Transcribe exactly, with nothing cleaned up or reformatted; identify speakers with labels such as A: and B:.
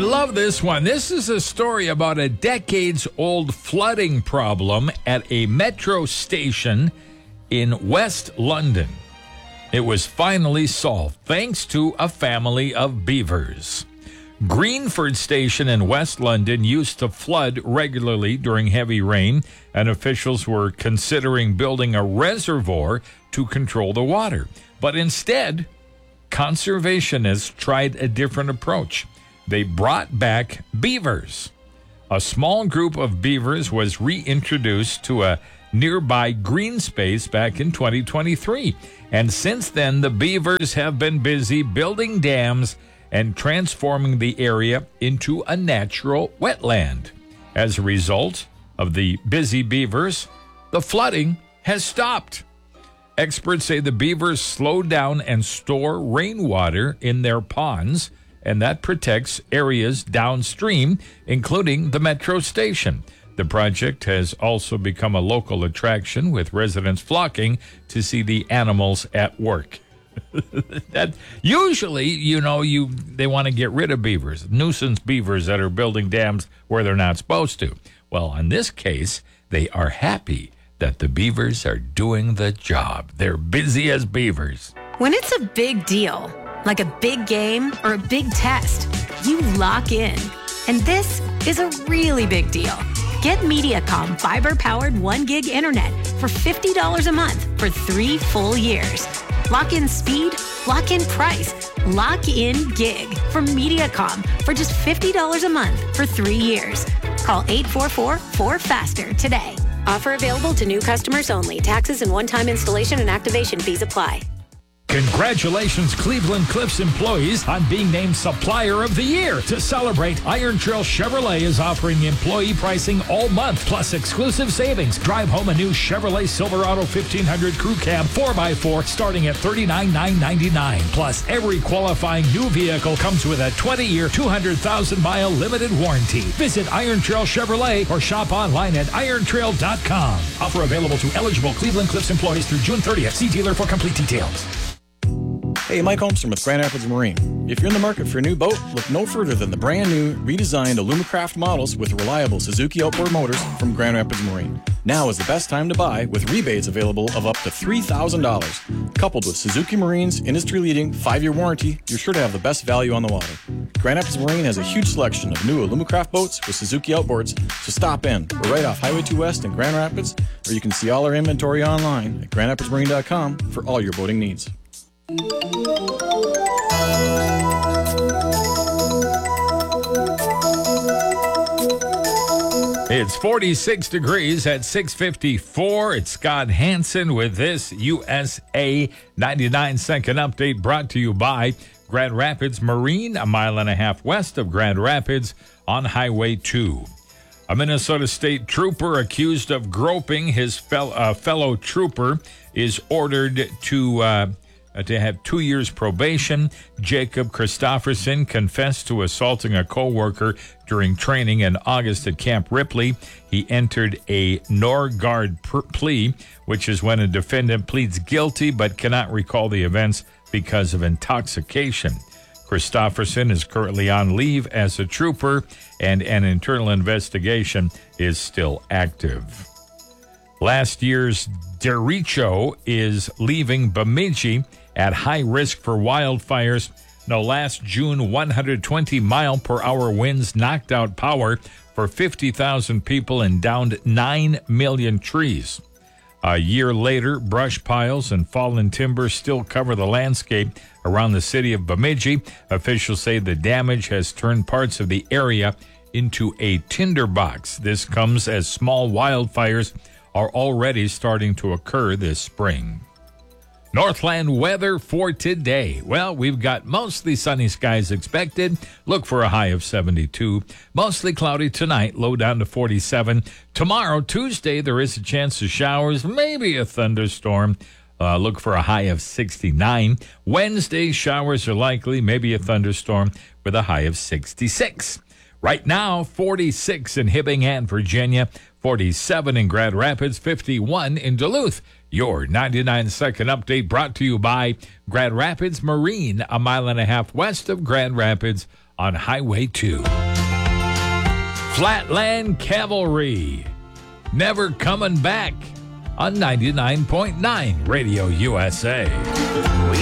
A: love this one. This is a story about a decades-old flooding problem at a metro station in West London. It was finally solved thanks to a family of beavers. Greenford Station in West London used to flood regularly during heavy rain, and officials were considering building a reservoir to control the water. But instead, conservationists tried a different approach. They brought back beavers. A small group of beavers was reintroduced to a nearby green space back in twenty twenty-three. And since then, the beavers have been busy building dams and transforming the area into a natural wetland. As a result of the busy beavers, the flooding has stopped. Experts say the beavers slow down and store rainwater in their ponds, and that protects areas downstream, including the metro station. The project has also become a local attraction, with residents flocking to see the animals at work. That usually, you know, you they want to get rid of beavers, nuisance beavers that are building dams where they're not supposed to. Well, in this case, they are happy that the beavers are doing the job. They're busy as beavers.
B: When it's a big deal, like a big game or a big test, you lock in. And this is a really big deal. Get Mediacom fiber-powered one gig internet for fifty dollars a month for three full years. Lock in speed, lock in price, lock in gig from Mediacom for just fifty dollars a month for three years. Call eight four four, four faster today. Offer available to new customers only. Taxes and one-time installation and activation fees apply.
A: Congratulations, Cleveland Cliffs employees, on being named Supplier of the Year. To celebrate, Iron Trail Chevrolet is offering employee pricing all month, plus exclusive savings. Drive home a new Chevrolet Silverado fifteen hundred Crew Cab four by four starting at thirty-nine thousand nine hundred ninety-nine dollars. Plus, every qualifying new vehicle comes with a twenty-year, two hundred thousand mile limited warranty. Visit Iron Trail Chevrolet or shop online at iron trail dot com. Offer available to eligible Cleveland Cliffs employees through June thirtieth. See dealer for complete details.
C: Hey, Mike Holmstrom with Grand Rapids Marine. If you're in the market for a new boat, look no further than the brand new, redesigned Alumacraft models with reliable Suzuki outboard motors from Grand Rapids Marine. Now is the best time to buy, with rebates available of up to three thousand dollars. Coupled with Suzuki Marine's industry-leading five-year warranty, you're sure to have the best value on the water. Grand Rapids Marine has a huge selection of new Alumacraft boats with Suzuki outboards, so stop in. We're right off Highway two West in Grand Rapids, or you can see all our inventory online at grand rapids marine dot com for all your boating needs.
A: It's forty-six degrees at six fifty-four. It's Scott Hansen with this U S A ninety-nine second update, brought to you by Grand Rapids Marine, a mile and a half west of Grand Rapids on Highway two. A Minnesota State trooper accused of groping his fel- uh, fellow trooper is ordered to uh, to have two years probation. Jacob Christofferson confessed to assaulting a co-worker during training in August at Camp Ripley. He entered a Norgard pr- plea, which is when a defendant pleads guilty but cannot recall the events because of intoxication. Christofferson is currently on leave as a trooper, and an internal investigation is still active. Last year's derecho is leaving Bemidji at high risk for wildfires. No, last June, one hundred twenty mile per hour winds knocked out power for fifty thousand people and downed nine million trees. A year later, brush piles and fallen timber still cover the landscape around the city of Bemidji. Officials say the damage has turned parts of the area into a tinderbox. This comes as small wildfires are already starting to occur this spring. Northland weather for today. Well, we've got mostly sunny skies expected. Look for a high of seventy-two. Mostly cloudy tonight, low down to forty-seven. Tomorrow, Tuesday, there is a chance of showers, maybe a thunderstorm. Uh, look for a high of sixty-nine. Wednesday, showers are likely, maybe a thunderstorm with a high of sixty-six. Right now, forty-six in Hibbing and Virginia, forty-seven in Grand Rapids, fifty-one in Duluth. Your ninety-nine second update brought to you by Grand Rapids Marine, a mile and a half west of Grand Rapids on Highway two. Flatland Cavalry, Never Coming Back on ninety-nine point nine Radio U S A.